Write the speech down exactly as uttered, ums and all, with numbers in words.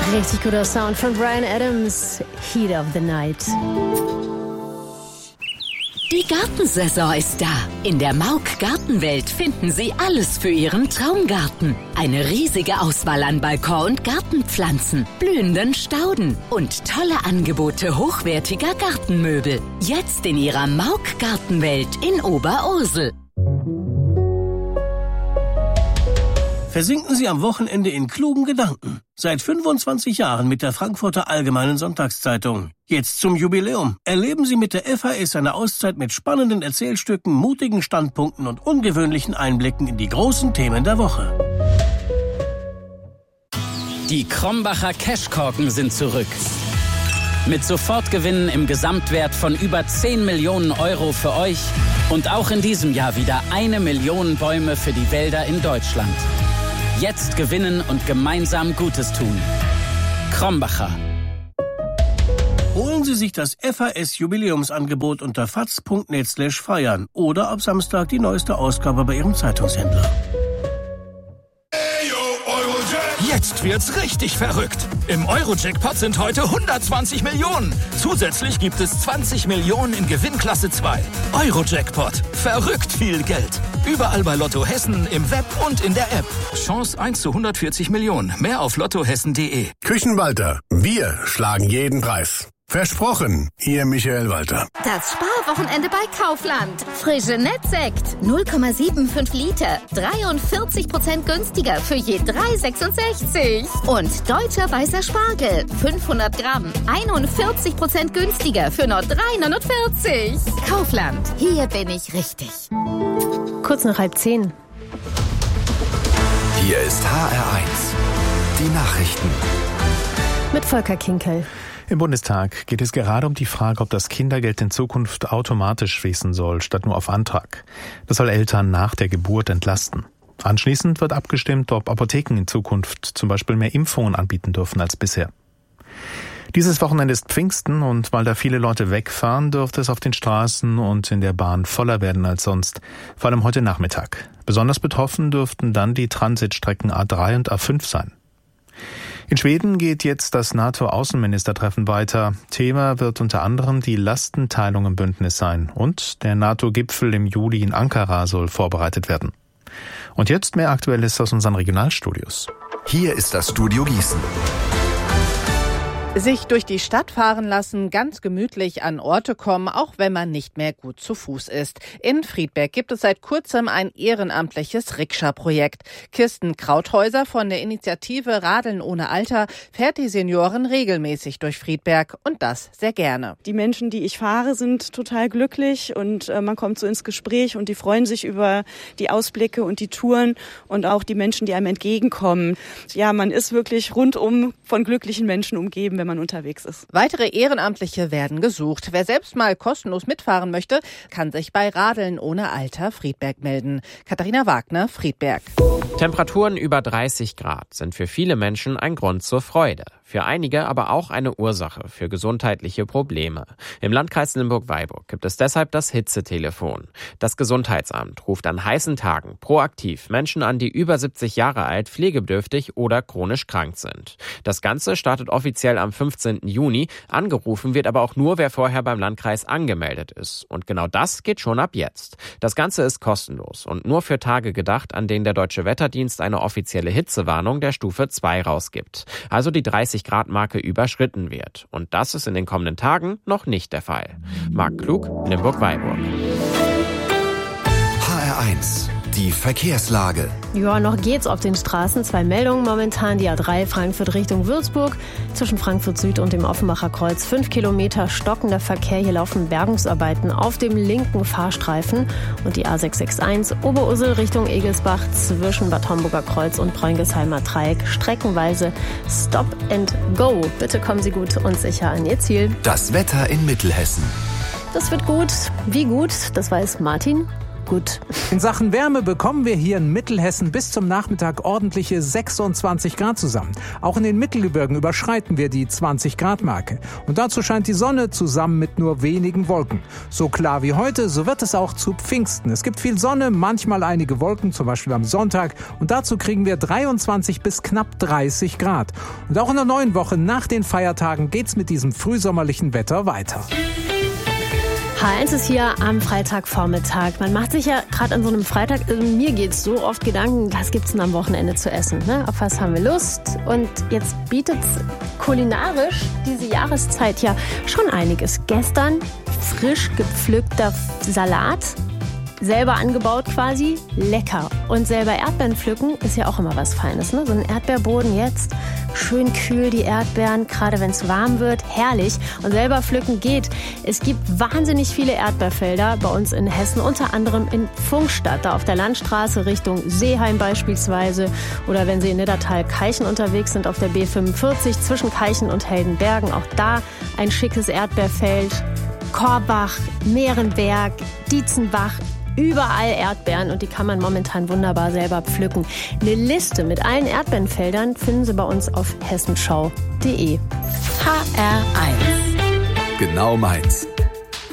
Richtig guter Sound von Bryan Adams, Heat of the Night. Die Gartensaison ist da. In der Mauk Gartenwelt finden Sie alles für Ihren Traumgarten. Eine riesige Auswahl an Balkon- und Gartenpflanzen, blühenden Stauden und tolle Angebote hochwertiger Gartenmöbel. Jetzt in Ihrer Mauk Gartenwelt in Oberursel. Versinken Sie am Wochenende in klugen Gedanken. Seit fünfundzwanzig Jahren mit der Frankfurter Allgemeinen Sonntagszeitung. Jetzt zum Jubiläum. Erleben Sie mit der F A S eine Auszeit mit spannenden Erzählstücken, mutigen Standpunkten und ungewöhnlichen Einblicken in die großen Themen der Woche. Die Krombacher Cashkorken sind zurück. Mit Sofortgewinnen im Gesamtwert von über zehn Millionen Euro für euch und auch in diesem Jahr wieder eine Million Bäume für die Wälder in Deutschland. Jetzt gewinnen und gemeinsam Gutes tun. Krombacher. Holen Sie sich das F A S-Jubiläumsangebot unter faz punkt net slash feiern oder ab Samstag die neueste Ausgabe bei Ihrem Zeitungshändler. Jetzt wird's richtig verrückt. Im Euro-Jackpot sind heute hundertzwanzig Millionen. Zusätzlich gibt es zwanzig Millionen in Gewinnklasse zwei. Euro-Jackpot. Verrückt viel Geld. Überall bei Lotto Hessen, im Web und in der App. Chance eins zu hundertvierzig Millionen. Mehr auf lottohessen punkt de. Küchenwalter. Wir schlagen jeden Preis. Versprochen, Ihr Michael Walter. Das Sparwochenende bei Kaufland. Frische Nettsekt, null Komma fünfundsiebzig Liter, dreiundvierzig Prozent günstiger für je drei Komma sechsundsechzig. Und deutscher weißer Spargel, fünfhundert Gramm, einundvierzig Prozent günstiger für nur drei Komma neunundvierzig. Kaufland, hier bin ich richtig. Kurz nach halb zehn. Hier ist H R eins. Die Nachrichten. Mit Volker Kinkel. Im Bundestag geht es gerade um die Frage, ob das Kindergeld in Zukunft automatisch fließen soll, statt nur auf Antrag. Das soll Eltern nach der Geburt entlasten. Anschließend wird abgestimmt, ob Apotheken in Zukunft zum Beispiel mehr Impfungen anbieten dürfen als bisher. Dieses Wochenende ist Pfingsten und weil da viele Leute wegfahren, dürfte es auf den Straßen und in der Bahn voller werden als sonst, vor allem heute Nachmittag. Besonders betroffen dürften dann die Transitstrecken A drei und A fünf sein. In Schweden geht jetzt das NATO-Außenministertreffen weiter. Thema wird unter anderem die Lastenteilung im Bündnis sein und der NATO-Gipfel im Juli in Ankara soll vorbereitet werden. Und jetzt mehr Aktuelles aus unseren Regionalstudios. Hier ist das Studio Gießen. Sich durch die Stadt fahren lassen, ganz gemütlich an Orte kommen, auch wenn man nicht mehr gut zu Fuß ist. In Friedberg gibt es seit kurzem ein ehrenamtliches Rikscha-Projekt. Kirsten Krauthäuser von der Initiative Radeln ohne Alter fährt die Senioren regelmäßig durch Friedberg und das sehr gerne. Die Menschen, die ich fahre, sind total glücklich und äh, man kommt so ins Gespräch und die freuen sich über die Ausblicke und die Touren und auch die Menschen, die einem entgegenkommen. Ja, man ist wirklich rundum von glücklichen Menschen umgeben, wenn man unterwegs ist. Weitere Ehrenamtliche werden gesucht. Wer selbst mal kostenlos mitfahren möchte, kann sich bei Radeln ohne Alter Friedberg melden. Katharina Wagner, Friedberg. Temperaturen über dreißig Grad sind für viele Menschen ein Grund zur Freude. Für einige aber auch eine Ursache für gesundheitliche Probleme. Im Landkreis Limburg-Weilburg gibt es deshalb das Hitzetelefon. Das Gesundheitsamt ruft an heißen Tagen proaktiv Menschen an, die über siebzig Jahre alt, pflegebedürftig oder chronisch krank sind. Das Ganze startet offiziell am fünfzehnten Juni. Angerufen wird aber auch nur, wer vorher beim Landkreis angemeldet ist. Und genau das geht schon ab jetzt. Das Ganze ist kostenlos und nur für Tage gedacht, an denen der Deutsche Wetterdienst eine offizielle Hitzewarnung der Stufe zwei rausgibt. Also die dreißig Grad Marke überschritten wird. Und das ist in den kommenden Tagen noch nicht der Fall. Marc Klug, Limburg-Weilburg. H R eins. Die Verkehrslage. Ja, noch geht's auf den Straßen. Zwei Meldungen momentan. Die A drei Frankfurt Richtung Würzburg. Zwischen Frankfurt Süd und dem Offenbacher Kreuz. Fünf Kilometer stockender Verkehr. Hier laufen Bergungsarbeiten auf dem linken Fahrstreifen. Und die A sechs sechs eins Oberursel Richtung Egelsbach zwischen Bad Homburger Kreuz und Preungesheimer Dreieck. Streckenweise Stop and Go. Bitte kommen Sie gut und sicher an Ihr Ziel. Das Wetter in Mittelhessen. Das wird gut. Wie gut? Das weiß Martin. gut. In Sachen Wärme bekommen wir hier in Mittelhessen bis zum Nachmittag ordentliche sechsundzwanzig Grad zusammen. Auch in den Mittelgebirgen überschreiten wir die zwanzig Grad Marke. Und dazu scheint die Sonne zusammen mit nur wenigen Wolken. So klar wie heute, so wird es auch zu Pfingsten. Es gibt viel Sonne, manchmal einige Wolken, zum Beispiel am Sonntag. Und dazu kriegen wir dreiundzwanzig bis knapp dreißig Grad. Und auch in der neuen Woche nach den Feiertagen geht's mit diesem frühsommerlichen Wetter weiter. H eins ist hier am Freitagvormittag. Man macht sich ja gerade an so einem Freitag, also mir geht's so oft Gedanken, was gibt's denn am Wochenende zu essen? Ne? Auf was haben wir Lust? Und jetzt bietet's kulinarisch diese Jahreszeit ja schon einiges. Gestern frisch gepflückter Salat, selber angebaut quasi, lecker. Und selber Erdbeeren pflücken ist ja auch immer was Feines. Ne? So ein Erdbeerboden jetzt, schön kühl die Erdbeeren, gerade wenn es warm wird, herrlich. Und selber pflücken geht. Es gibt wahnsinnig viele Erdbeerfelder bei uns in Hessen, unter anderem in Pfungstadt, da auf der Landstraße Richtung Seeheim beispielsweise. Oder wenn Sie in Niddertal-Keichen unterwegs sind, auf der B fünfundvierzig zwischen Keichen und Heldenbergen. Auch da ein schickes Erdbeerfeld. Korbach, Mehrenberg, Dietzenbach, überall Erdbeeren und die kann man momentan wunderbar selber pflücken. Eine Liste mit allen Erdbeerenfeldern finden Sie bei uns auf hessenschau punkt de. H R eins. Genau meins.